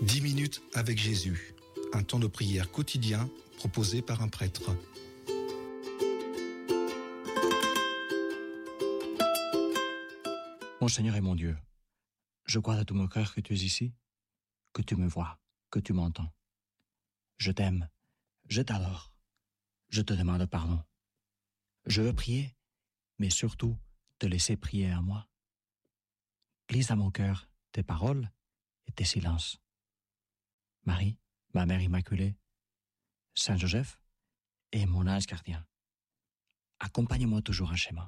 10 minutes avec Jésus, un temps de prière quotidien proposé par un prêtre. Mon Seigneur et mon Dieu, je crois de tout mon cœur que tu es ici, que tu me vois, que tu m'entends. Je t'aime, je t'adore, je te demande pardon. Je veux prier, mais surtout te laisser prier à moi. Glisse à mon cœur tes paroles et tes silences. Marie, ma mère immaculée, Saint Joseph et mon ange gardien, accompagne-moi toujours en chemin.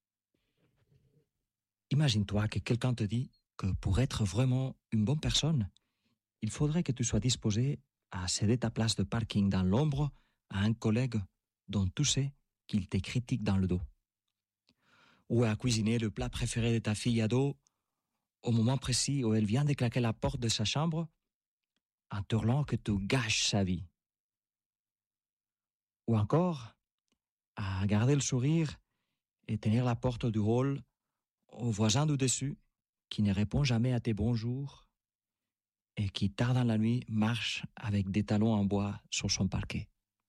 Imagine-toi que quelqu'un te dit que pour être vraiment une bonne personne, il faudrait que tu sois disposé à céder ta place de parking dans l'ombre à un collègue dont tu sais qu'il te critique dans le dos. Ou à cuisiner le plat préféré de ta fille ado au moment précis où elle vient de claquer la porte de sa chambre en te hurlant que tu gâches sa vie. Ou encore à garder le sourire et tenir la porte du hall au voisin du dessus qui ne répond jamais à tes bonjours et qui, tard dans la nuit, marche avec des talons en bois sur son parquet.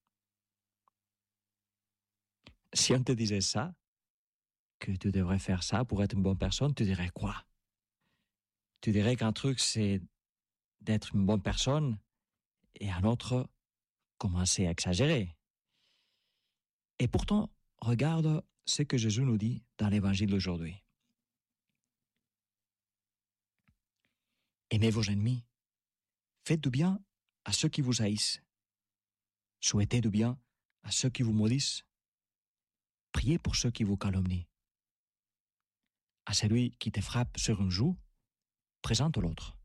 Si on te disait ça, que tu devrais faire ça pour être une bonne personne, tu dirais quoi? Tu dirais qu'un truc, c'est d'être une bonne personne et un autre, commencer à exagérer. Et pourtant, regarde ce que Jésus nous dit dans l'évangile d'aujourd'hui. Aimez vos ennemis. Faites du bien à ceux qui vous haïssent. Souhaitez du bien à ceux qui vous maudissent. Priez pour ceux qui vous calomnient. À celui qui te frappe sur une joue, présente l'autre.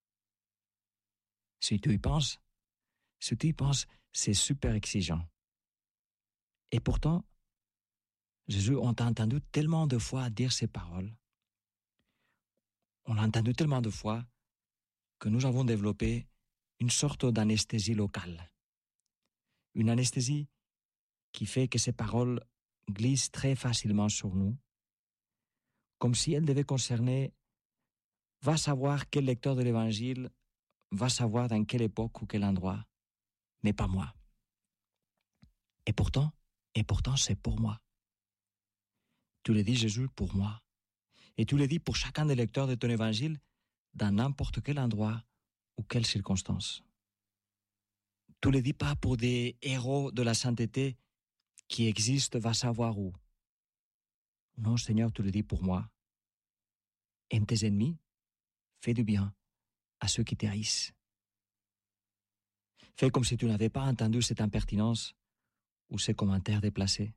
Si tu y penses, c'est super exigeant. Et pourtant, Jésus, on t'a entendu tellement de fois dire ces paroles. On l'a entendu tellement de fois que nous avons développé une sorte d'anesthésie locale. Une anesthésie qui fait que ces paroles glissent très facilement sur nous, comme si elles devaient concerner, va savoir quel lecteur de l'Évangile, va savoir dans quelle époque ou quel endroit, mais pas moi. Et pourtant, c'est pour moi. Tu le dis, Jésus, pour moi. Et tu le dis pour chacun des lecteurs de ton Évangile, dans n'importe quel endroit ou quelle circonstance. Tu le dis pas pour des héros de la sainteté qui existent, va savoir où. Non, Seigneur, tu le dis pour moi. Aime tes ennemis, fais du bien à ceux qui te haïssent. Fais comme si tu n'avais pas entendu cette impertinence ou ces commentaires déplacés.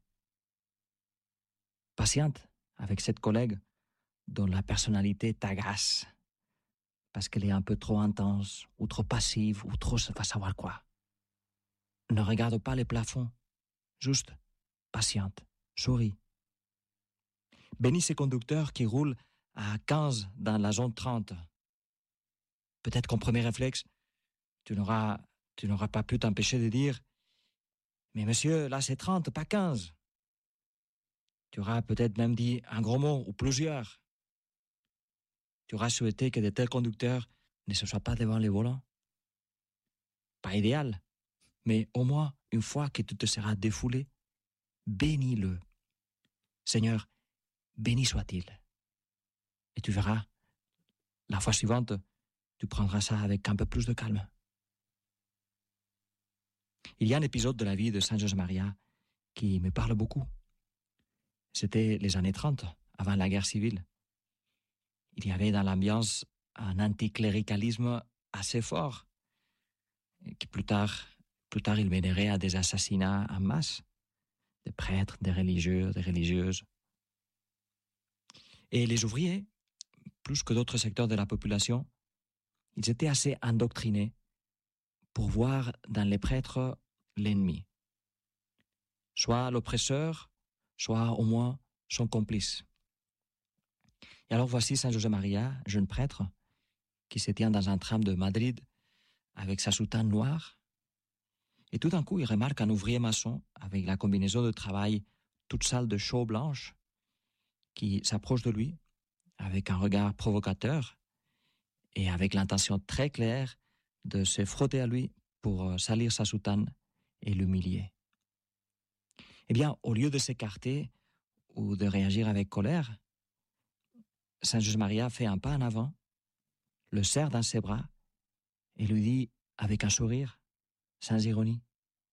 Patiente avec cette collègue dont la personnalité t'agace parce qu'elle est un peu trop intense ou trop passive ou trop va savoir quoi. Ne regarde pas les plafonds, juste patiente, souris. Bénis ces conducteurs qui roulent à 15 dans la zone 30. Peut-être qu'en premier réflexe, tu n'auras pas pu t'empêcher de dire « Mais monsieur, là c'est 30, pas 15 ». Tu auras peut-être même dit un gros mot ou plusieurs. Tu auras souhaité que de tels conducteurs ne se soient pas devant les volants. Pas idéal, mais au moins, une fois que tu te seras défoulé, bénis-le. Seigneur, béni soit-il. Et tu verras, la fois suivante, tu prendras ça avec un peu plus de calme. Il y a un épisode de la vie de Saint José Maria qui me parle beaucoup. C'était les années 30, avant la guerre civile. Il y avait dans l'ambiance un anticléricalisme assez fort, qui plus tard il mènerait à des assassinats en masse, des prêtres, des religieux, des religieuses. Et les ouvriers, plus que d'autres secteurs de la population, ils étaient assez endoctrinés pour voir dans les prêtres l'ennemi. Soit l'oppresseur, soit au moins son complice. Et alors voici Saint José Maria, jeune prêtre, qui se tient dans un tram de Madrid avec sa soutane noire. Et tout d'un coup, il remarque un ouvrier maçon avec la combinaison de travail toute sale de chaux blanche qui s'approche de lui avec un regard provocateur et avec l'intention très claire de se frotter à lui pour salir sa soutane et l'humilier. Eh bien, au lieu de s'écarter ou de réagir avec colère, Saint José Maria fait un pas en avant, le serre dans ses bras et lui dit avec un sourire, sans ironie,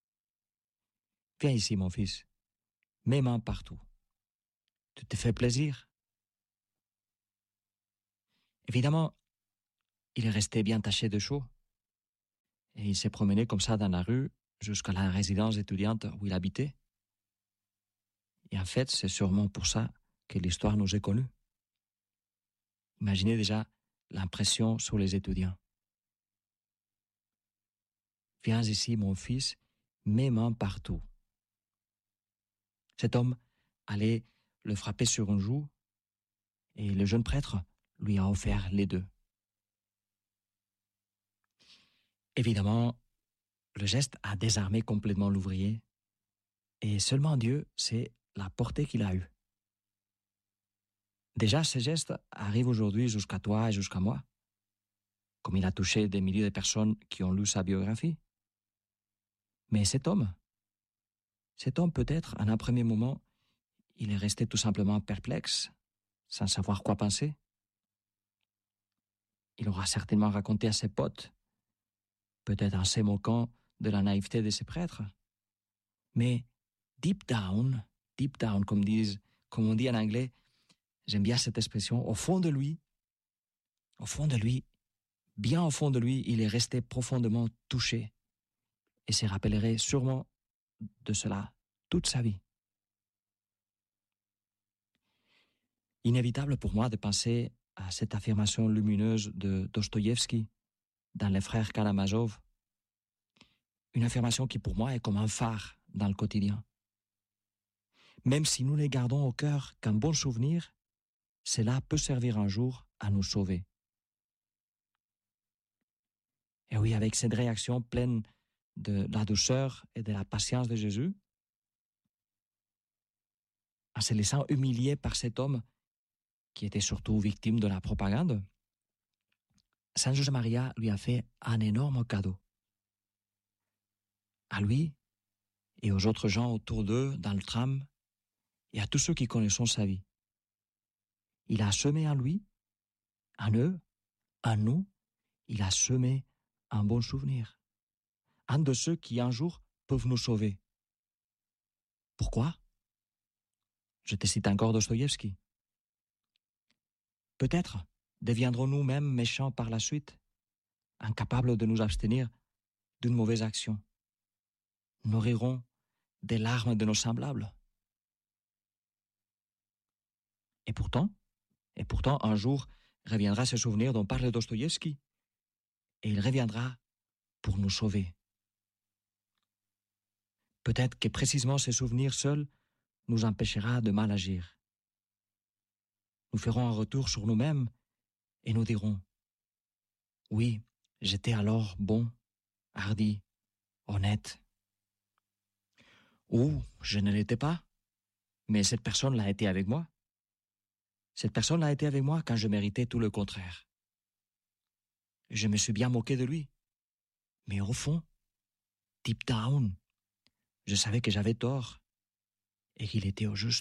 « Viens ici, mon fils, mes mains partout. Tu te fais plaisir ?» Évidemment, il est resté bien taché de chaud et il s'est promené comme ça dans la rue jusqu'à la résidence étudiante où il habitait. Et en fait, c'est sûrement pour ça que l'histoire nous est connue. Imaginez déjà l'impression sur les étudiants. « Viens ici, mon fils, mes mains partout. » Cet homme allait le frapper sur une joue et le jeune prêtre lui a offert les deux. Évidemment, le geste a désarmé complètement l'ouvrier et seulement Dieu sait la portée qu'il a eue. Déjà, ce geste arrive aujourd'hui jusqu'à toi et jusqu'à moi, comme il a touché des milliers de personnes qui ont lu sa biographie. Mais cet homme peut-être, en un premier moment, il est resté tout simplement perplexe, sans savoir quoi penser. Il aura certainement raconté à ses potes, peut-être en se moquant de la naïveté de ses prêtres. Mais deep down, comme on dit en anglais, j'aime bien cette expression, au fond de lui, bien au fond de lui, il est resté profondément touché et se rappellerait sûrement de cela toute sa vie. Inévitable pour moi de penser à cette affirmation lumineuse de Dostoïevski dans Les Frères Karamazov, une affirmation qui pour moi est comme un phare dans le quotidien. Même si nous ne gardons au cœur qu'un bon souvenir, cela peut servir un jour à nous sauver. Et oui, avec cette réaction pleine de la douceur et de la patience de Jésus, en se laissant humilier par cet homme qui était surtout victime de la propagande, Saint José Maria lui a fait un énorme cadeau. À lui et aux autres gens autour d'eux dans le tram et à tous ceux qui connaissent sa vie. Il a semé en lui, en eux, en nous, il a semé un bon souvenir. Un de ceux qui un jour peuvent nous sauver. Pourquoi ? Je te cite encore Dostoïevski. Peut-être deviendrons-nous même méchants par la suite, incapables de nous abstenir d'une mauvaise action. Nous rirons des larmes de nos semblables. Et pourtant, un jour reviendra ce souvenir dont parle Dostoïevski, et il reviendra pour nous sauver. Peut-être que précisément ce souvenir seul nous empêchera de mal agir. Nous ferons un retour sur nous-mêmes et nous dirons « Oui, j'étais alors bon, hardi, honnête. » Ou « Je ne l'étais pas, mais cette personne l'a été avec moi. Cette personne l'a été avec moi quand je méritais tout le contraire. Je me suis bien moqué de lui. Mais au fond, deep down, je savais que j'avais tort et qu'il était au juste. »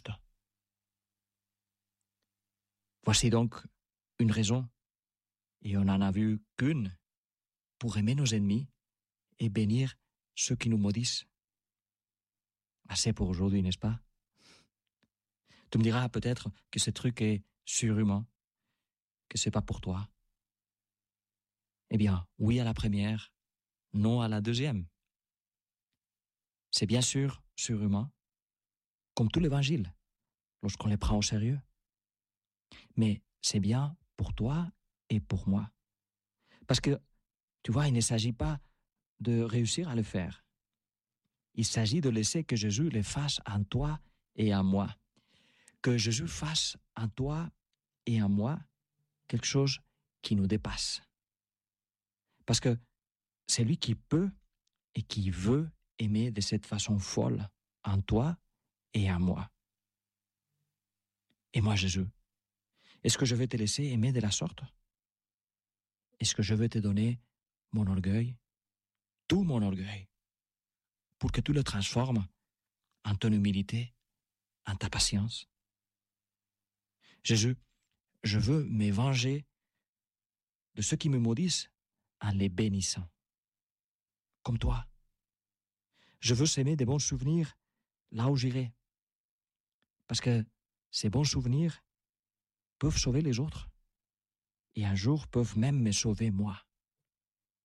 Voici donc une raison, et on n'en a vu qu'une, pour aimer nos ennemis et bénir ceux qui nous maudissent. Assez pour aujourd'hui, n'est-ce pas ? Tu me diras peut-être que ce truc est surhumain, que c'est pas pour toi. Eh bien, oui à la première, non à la deuxième. C'est bien sûr surhumain, comme tout l'évangile, lorsqu'on les prend au sérieux. Mais c'est bien pour toi et pour moi. Parce que, tu vois, il ne s'agit pas de réussir à le faire. Il s'agit de laisser que Jésus le fasse en toi et en moi. Que Jésus fasse en toi et en moi quelque chose qui nous dépasse. Parce que c'est lui qui peut et qui veut aimer de cette façon folle en toi et en moi. Et moi, Jésus, est-ce que je vais te laisser aimer de la sorte ? Est-ce que je vais te donner mon orgueil, tout mon orgueil, pour que tu le transformes en ton humilité, en ta patience. Jésus, je veux me venger de ceux qui me maudissent en les bénissant, comme toi. Je veux s'aimer des bons souvenirs là où j'irai, parce que ces bons souvenirs peuvent sauver les autres et un jour peuvent même me sauver moi.